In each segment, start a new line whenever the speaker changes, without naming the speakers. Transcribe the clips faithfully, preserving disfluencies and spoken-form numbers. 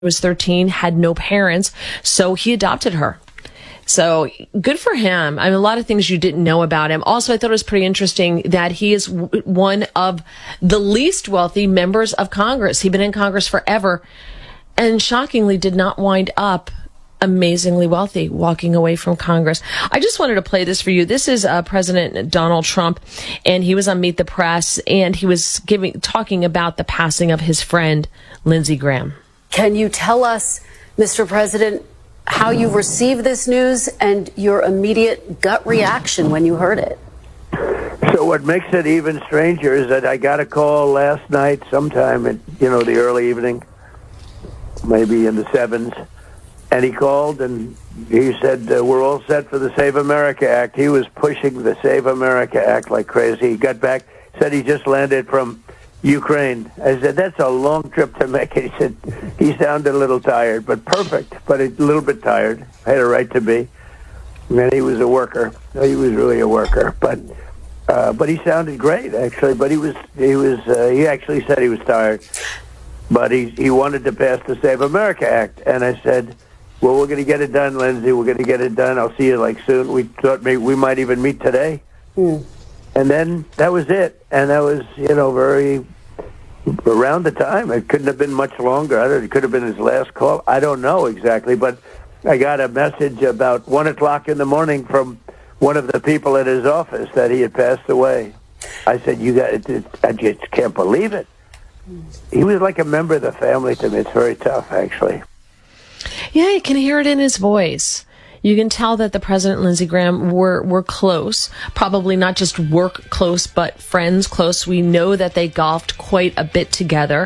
was thirteen, had no parents, so he adopted her. So good for him. I mean, a lot of things you didn't know about him. Also, I thought it was pretty interesting that he is w- one of the least wealthy members of Congress. He'd been in Congress forever and shockingly did not wind up amazingly wealthy walking away from Congress. I just wanted to play this for you. This is uh, President Donald Trump, and he was on Meet the Press, and he was giving talking about the passing of his friend, Lindsey Graham.
Can you tell us, Mister President, how you received this news and your immediate gut reaction when you heard it?
So what makes it even stranger is that I got a call last night sometime in, you know, the early evening, maybe in the sevens, and he called and he said, uh, we're all set for the Save America Act. He was pushing the Save America Act like crazy. He got back, said he just landed from Ukraine. I said, that's a long trip to make. He said, he sounded a little tired, but perfect, but a little bit tired. Had a right to be. And he was a worker. He was really a worker, but uh, but he sounded great, actually. But he was, he was, uh, he actually said he was tired, but he, he wanted to pass the Save America Act. And I said, well, we're going to get it done, Lindsey. We're going to get it done. I'll see you like soon. We thought maybe we might even meet today. Mm. And then that was it. And that was, you know, very around the time. It couldn't have been much longer. I don't, it could have been his last call. I don't know exactly. But I got a message about one o'clock in the morning from one of the people at his office that he had passed away. I said, you got it, it, I just can't believe it. He was like a member of the family to me. It's very tough, actually.
Yeah, you can hear it in his voice. You can tell that the President and Lindsey Graham were, were close, probably not just work close, but friends close. We know that they golfed quite a bit together.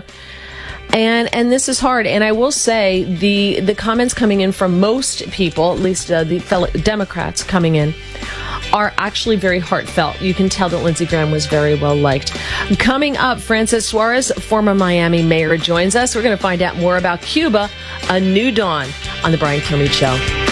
And and this is hard. And I will say the, the comments coming in from most people, at least uh, the fellow Democrats coming in, are actually very heartfelt. You can tell that Lindsey Graham was very well liked. Coming up, Francis Suarez, former Miami mayor, joins us. We're going to find out more about Cuba, A New Dawn, on The Brian Kilmeade Show.